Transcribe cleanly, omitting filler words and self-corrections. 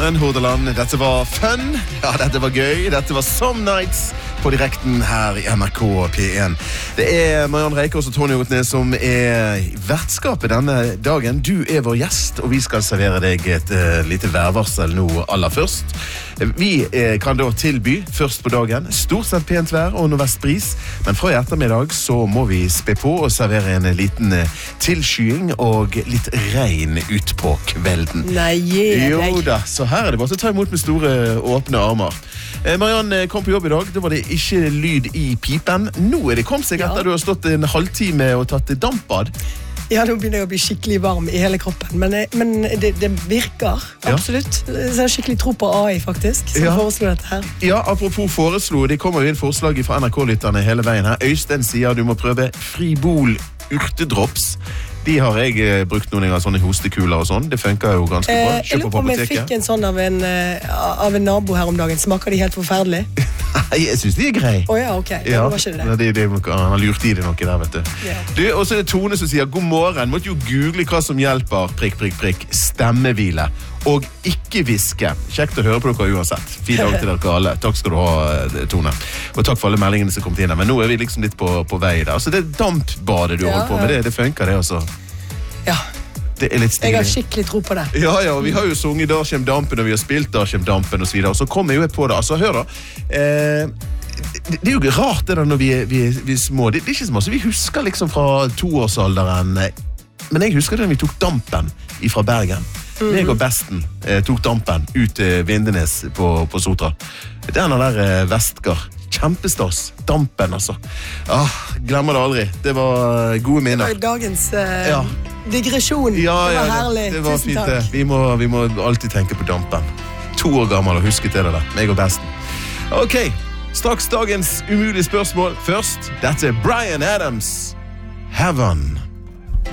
Maren Hordaland. Dette var fun. Ja, dette var gøy. Dette var Some Nights på direkten her i NRK P1. Det Marianne Reikås og Tony Otnes som vertskapet denne dagen. Du vår gjest, og vi skal servere deg et lite værvarsel nå aller først. Vi kan da tilby først på dagen stort sett pent vær og nordvestbris, men fra i ettermiddag så må vi spe på og servere en liten tilskying og litt regn ut på kvelden. Nei, jo da, så her det bare å ta imot med store åpne armer. Marianne kom på jobb i dag, da var det ikke lyd i pipen. Nå det kommet seg etter du har stått en halvtime og tatt dampbad. Ja, nå begynner jeg å bli skikkelig varm i hele kroppen, men det virker, absolutt. Så jeg har skikkelig tro på AI, faktisk, som foreslår dette her. Ja, apropos foreslå, det kommer jo inn forslag fra NRK-lytterne hele veien her. Øystein sier du må prøve Fribol urtedrops. De har jeg brukt noen av sånne hostekuler og sånn. Det funker jo ganske bra. Jeg lurer på om jeg fikk en sånn av en nabo her om dagen. Smaker de helt forferdelig? Nei, jeg synes de grei. Åja, ok. Ja, var ikke det. Han har lurt i det noe der, vet du. Ja. Og så det Tone som sier, god morgen, måtte jo google hva som hjelper, prikk, prikk, prikk, stemmehvile. Og ikke viske. Kjekt å høre på dere uansett. Fin dag til dere alle. Takk skal du ha, Tone. Og takk for alle meldingene som kom til inn. Men nå vi liksom litt på vei der. Altså det dampbadet du holdt på med, det funker det altså. Ja. Det litt stilig. Jeg har skikkelig tro på det. Ja, og vi har jo sunget Da kjem dampen, og vi har spilt Da kjem dampen, og så videre. Og så kommer jeg jo på det. Altså, hør da. Det jo rart det da når vi er små. Det ikke så masse. Vi husker liksom fra 2-årsalderen. Men jeg husker det når vi tok dampen fra Bergen. Jeg og besten tok dampen ut Vindenes på Sotra. Den der Vestgard. Kjempestas. Dampen, altså. Glemmer det aldri. Det var gode minner. Det var dagens digresjon. Ja, det var herlig. Det var Tusen fint takk. det. Vi må alltid tenke på dampen. 2 år gammel og huske til det der. Meg og besten. Ok, straks dagens umulige spørsmål. Først, dette Bryan Adams. Heaven.